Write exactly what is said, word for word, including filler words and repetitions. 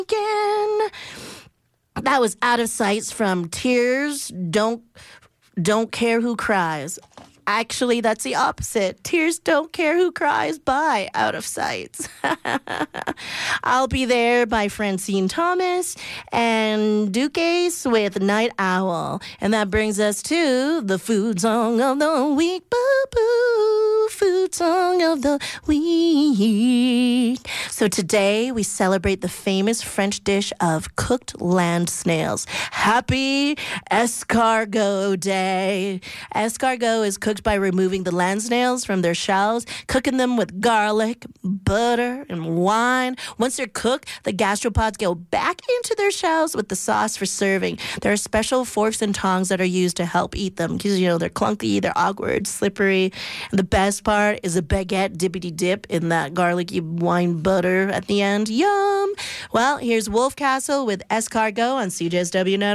again. That was Out of Sights from Tears Don't Don't Care Who Cries. Actually, that's the opposite. Tears Don't Care Who Cries by Out of Sights. I'll Be There by Francine Thomas and Duke Ace with Night Owl. And that brings us to the food song of the week. Boo-boo, food song of the week. So today we celebrate the famous French dish of cooked land snails. Happy Escargot Day. Escargot is cooked by removing the land snails from their shells, cooking them with garlic, butter, and wine. Once they're cooked, the gastropods go back into their shells with the sauce for serving. There are special forks and tongs that are used to help eat them because, you know, they're clunky, they're awkward, slippery. And the best part is a baguette dippity dip in that garlicky wine butter at the end. Yum! Well, here's Wolf Castle with Escargot on C J S W Net.